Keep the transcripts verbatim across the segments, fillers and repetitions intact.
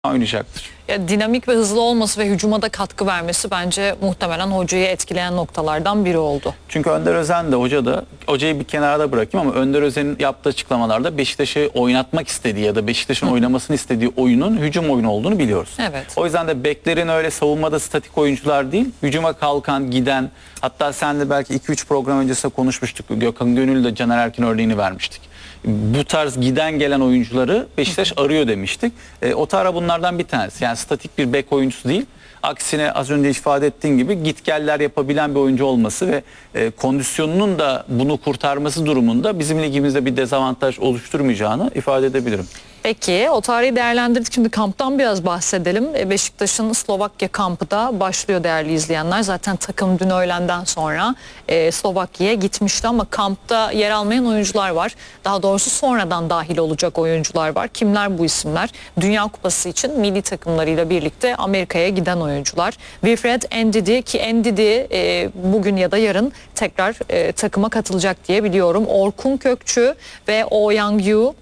oynayacaktır. Ya, dinamik ve hızlı olması ve hücuma da katkı vermesi bence muhtemelen hocayı etkileyen noktalardan biri oldu. Çünkü Önder Özen de hoca da, hocayı bir kenarda bırakayım ama Önder Özen'in yaptığı açıklamalarda Beşiktaş'ı oynatmak istediği ya da Beşiktaş'ın oynamasını istediği oyunun hücum oyunu olduğunu biliyoruz. Evet. O yüzden de beklerin öyle savunmada statik oyuncular değil, hücuma kalkan, giden, hatta senle belki iki üç program öncesinde konuşmuştuk. Gökhan Gönül'le Caner Erkin örneğini vermiştik. Bu tarz giden gelen oyuncuları Beşiktaş arıyor demiştik. E, Otara bunlardan bir tanesi. Yani statik bir bek oyuncusu değil. Aksine az önce ifade ettiğin gibi git geller yapabilen bir oyuncu olması ve e, kondisyonunun da bunu kurtarması durumunda bizim ligimizde bir dezavantaj oluşturmayacağını ifade edebilirim. Peki o tarihi değerlendirdik. Şimdi kamptan biraz bahsedelim. Beşiktaş'ın Slovakya kampı da başlıyor değerli izleyenler. Zaten takım dün öğlenden sonra e, Slovakya'ya gitmişti ama kampta yer almayan oyuncular var. Daha doğrusu sonradan dahil olacak oyuncular var. Kimler bu isimler? Dünya Kupası için milli takımlarıyla birlikte Amerika'ya giden oyuncular. Wilfred Ndidi ki Ndidi e, bugün ya da yarın tekrar e, takıma katılacak diye biliyorum. Orkun Kökçü ve Oh Young-yu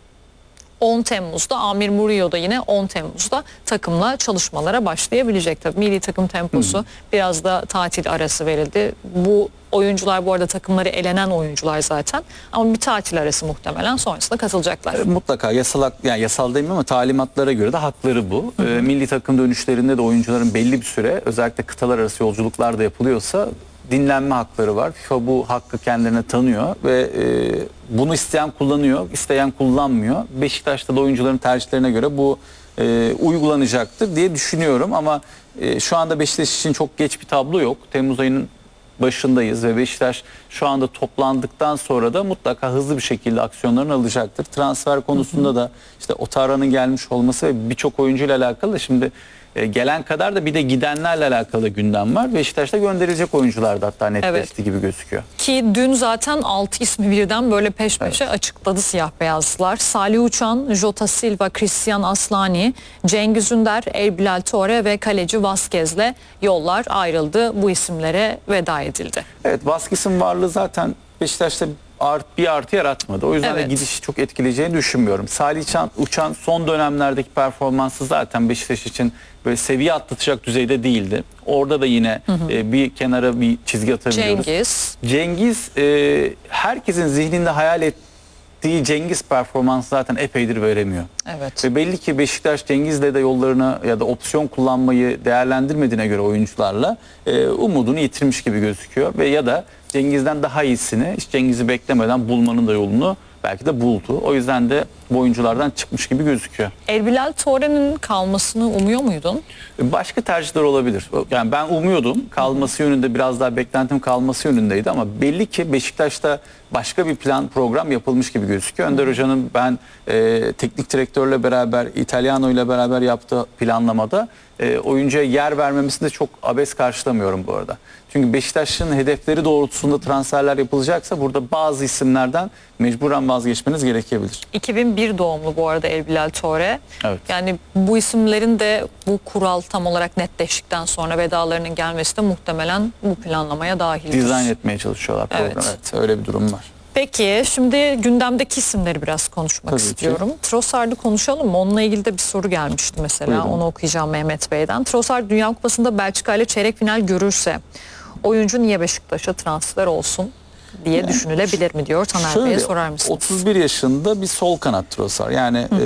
on Temmuz'da, Amir Murillo da yine on Temmuz'da takımla çalışmalara başlayabilecek. Tabii milli takım temposu hmm. biraz da tatil arası verildi. Bu oyuncular bu arada takımları elenen oyuncular zaten ama bir tatil arası muhtemelen sonrasında katılacaklar. E, mutlaka yasal, yani yasal demeyeyim ama talimatlara göre de hakları bu. E, milli takım dönüşlerinde de oyuncuların belli bir süre özellikle kıtalar arası yolculuklar da yapılıyorsa dinlenme hakları var. FIFA bu hakkı kendilerine tanıyor ve e, bunu isteyen kullanıyor, isteyen kullanmıyor. Beşiktaş'ta da oyuncuların tercihlerine göre bu e, uygulanacaktır diye düşünüyorum ama e, şu anda Beşiktaş için çok geç bir tablo yok. Temmuz ayının başındayız ve Beşiktaş şu anda toplandıktan sonra da mutlaka hızlı bir şekilde aksiyonlarını alacaktır. Transfer konusunda da işte Otara'nın gelmiş olması ve birçok oyuncuyla alakalı da şimdi e, gelen kadar da bir de gidenlerle alakalı gündem var. Beşiktaş'ta gönderilecek oyuncular da hatta netleşti evet. gibi gözüküyor. Ki dün zaten altı ismi birden böyle peş peşe evet. açıkladı siyah beyazlılar. Salih Uçan, Jota Silva, Christian Aslani, Cengiz Ünder, Erbilal Tore ve kaleci Vazquez'le yollar ayrıldı. Bu isimlere veda edildi. Evet, Vazquez'in varlığı zaten Beşiktaş'ta art, bir artı yaratmadı. O yüzden evet. de gidişi çok etkileyeceğini düşünmüyorum. Salih Uçan, Uçan son dönemlerdeki performansı zaten Beşiktaş için böyle seviye atlatacak düzeyde değildi. Orada da yine hı hı. E, bir kenara bir çizgi atabiliyoruz. Cengiz. Cengiz e, herkesin zihninde hayal ettiği Cengiz performansı zaten epeydir veremiyor. Evet. Ve belli ki Beşiktaş Cengiz'le de yollarını ya da opsiyon kullanmayı değerlendirmediğine göre oyuncularla e, umudunu yitirmiş gibi gözüküyor ve ya da Cengiz'den daha iyisini hiç Cengiz'i beklemeden bulmanın da yolunu belki de buldu. O yüzden de bu oyunculardan çıkmış gibi gözüküyor. Erbilal Tore'nin kalmasını umuyor muydun? Başka tercihler olabilir. Yani ben umuyordum. Kalması yönünde biraz daha beklentim kalması yönündeydi ama belli ki Beşiktaş'ta başka bir plan program yapılmış gibi gözüküyor. Önder Hoca'nın ben e, teknik direktörle beraber İtalyano ile beraber yaptığı planlamada e, oyuncuya yer vermemesini de çok abes karşılamıyorum bu arada. Çünkü Beşiktaş'ın hedefleri doğrultusunda transferler yapılacaksa burada bazı isimlerden mecburen vazgeçmeniz gerekebilir. iki bin bir doğumlu bu arada Erbilal Tore. Evet. Yani bu isimlerin de bu kural tam olarak netleştikten sonra vedalarının gelmesi de muhtemelen bu planlamaya dahildir. Dizayn etmeye çalışıyorlar program. Evet. evet öyle bir durum var. Peki şimdi gündemdeki isimleri biraz konuşmak Tabii istiyorum. Ki. Trossard'ı konuşalım mı? Onunla ilgili de bir soru gelmişti mesela. Buyurun. Onu okuyacağım Mehmet Bey'den. Trossard Dünya Kupası'nda Belçika ile çeyrek final görürse oyuncu niye Beşiktaş'a transfer olsun diye yani, düşünülebilir mi diyor Taner Bey'e sorar mısınız? otuz bir yaşında bir sol kanat Trossard. Yani e,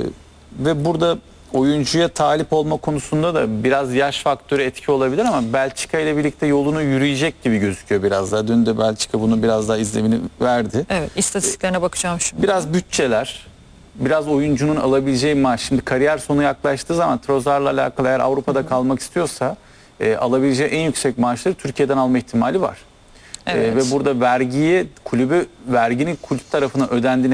ve burada oyuncuya talip olma konusunda da biraz yaş faktörü etki olabilir ama Belçika ile birlikte yolunu yürüyecek gibi gözüküyor biraz daha. Dün de Belçika bunu biraz daha izlemini verdi. Evet, istatistiklerine bakacağım şimdi. Biraz bütçeler, biraz oyuncunun alabileceği maaş. Şimdi kariyer sonu yaklaştığı zaman Trossard'la alakalı eğer Avrupa'da Hı-hı. kalmak istiyorsa e, alabileceği en yüksek maaşları Türkiye'den alma ihtimali var. Evet. E, ve burada vergiyi kulübü verginin kulüp tarafına ödendiğine